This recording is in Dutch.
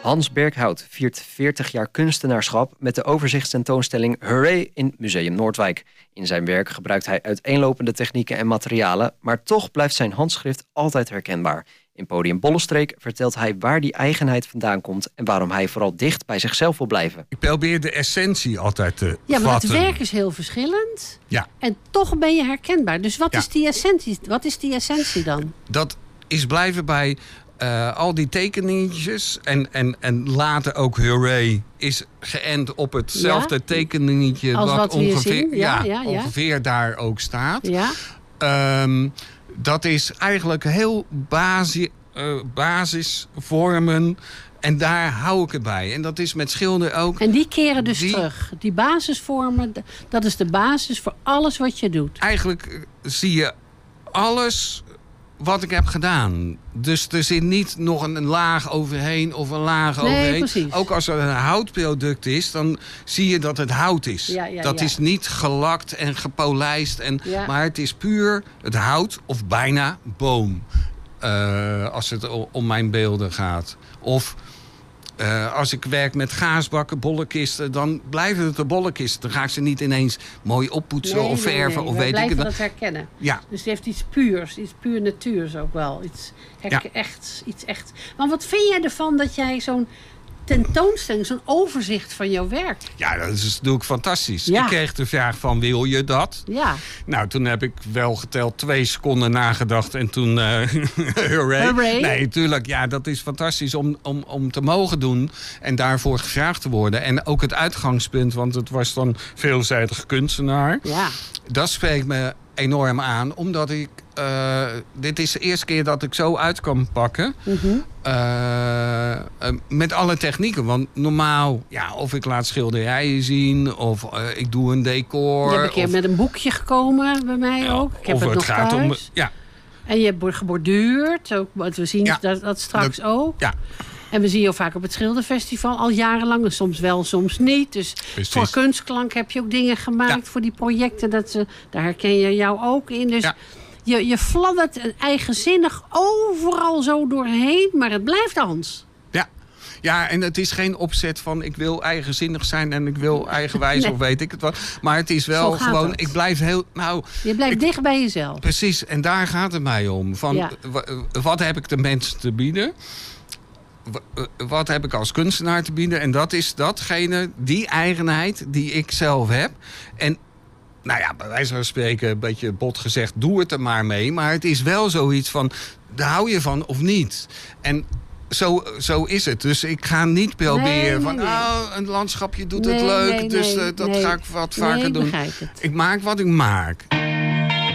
Hans Berghout viert 40 jaar kunstenaarschap met de overzichtstentoonstelling Hooray in Museum Noordwijk. In zijn werk gebruikt hij uiteenlopende technieken en materialen, maar toch blijft zijn handschrift altijd herkenbaar. In Podium Bollenstreek vertelt hij waar die eigenheid vandaan komt en waarom hij vooral dicht bij zichzelf wil blijven. Ik probeer de essentie altijd te vatten. Ja, maar het werk is heel verschillend. Ja. En toch ben je herkenbaar. Dus wat is die essentie? Wat is die essentie dan? Dat is blijven bij al die tekeningetjes en later ook Hooray is geënt op hetzelfde tekeningetje als wat ongeveer, ongeveer daar ook staat. Ja. Dat is eigenlijk heel basisvormen. En daar hou ik erbij. En dat is met schilderen ook. En die keren dus terug. Die basisvormen, dat is de basis voor alles wat je doet. Eigenlijk zie je alles wat ik heb gedaan. Dus er zit niet nog een laag overheen of een laag overheen. Precies. Ook als er een houtproduct is, dan zie je dat het hout is. Dat is niet gelakt en gepolijst. Maar het is puur het hout of bijna boom. Als het om mijn beelden gaat. Of als ik werk met gaasbakken, bollenkisten, dan blijven het de bollenkisten. Dan ga ik ze niet ineens mooi oppoetsen of verven. Of weet ik het. Blijven dat herkennen. Ja. Dus het heeft iets puurs, iets puur natuurs ook wel. Iets echt. Maar wat vind jij ervan dat jij zo'n tentoonstelling, zo'n overzicht van jouw werk? Ja, dat is natuurlijk fantastisch. Ja. Ik kreeg de vraag van, wil je dat? Ja. Nou, toen heb ik wel geteld 2 seconden nagedacht en toen hooray. Nee, tuurlijk, ja, dat is fantastisch om te mogen doen en daarvoor gevraagd te worden. En ook het uitgangspunt, want het was dan veelzijdig kunstenaar. Ja. Dat spreekt me enorm aan, omdat ik dit is de eerste keer dat ik zo uit kan pakken. Mm-hmm. Met alle technieken. Want normaal, of ik laat schilderijen zien, of ik doe een decor. Je hebt een keer met een boekje gekomen bij mij ook. Ik heb of het nog gaat thuis. om. Ja. En je hebt geborduurd. Ook, we zien dat straks ook. Ja. En we zien je vaak op het Schilderfestival al jarenlang. En soms wel, soms niet. Dus precies. Voor Kunstklank heb je ook dingen gemaakt voor die projecten. Daar herken je jou ook in. Dus je fladdert eigenzinnig overal zo doorheen. Maar het blijft Hans. Ja, en het is geen opzet van ik wil eigenzinnig zijn en ik wil eigenwijs of weet ik het wat. Maar het is wel gewoon, ik blijf heel... Je blijft dicht bij jezelf. Precies, en daar gaat het mij om. Wat heb ik de mensen te bieden? Wat heb ik als kunstenaar te bieden? En dat is die eigenheid die ik zelf heb. En bij wijze van spreken, een beetje bot gezegd, doe het er maar mee. Maar het is wel zoiets van, daar hou je van of niet. En zo is het. Dus ik ga niet proberen een landschapje doet het leuk. Dus dat ga ik wat vaker doen. Ik maak wat ik maak.